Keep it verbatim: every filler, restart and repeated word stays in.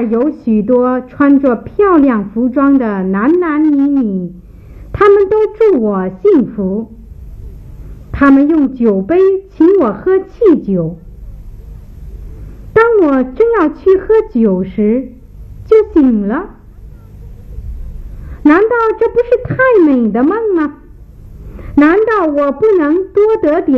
有许多穿着漂亮服装的男男女女，他们都祝我幸福。他们用酒杯请我喝汽酒。当我正要去喝酒时，就醒了。难道这不是太美的梦吗？难道我不能多得点